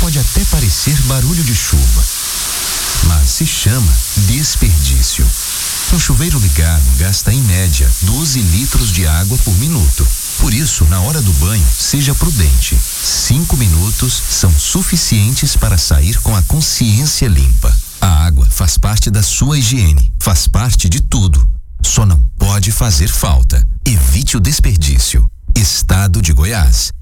pode até parecer barulho de chuva, mas se chama desperdício. Um chuveiro ligado gasta, em média, 12 litros de água por minuto. Por isso, na hora do banho, seja prudente. 5 minutos são suficientes para sair com a consciência limpa. A água faz parte da sua higiene, faz parte de tudo. Só não pode fazer falta. Evite o desperdício. Estado de Goiás.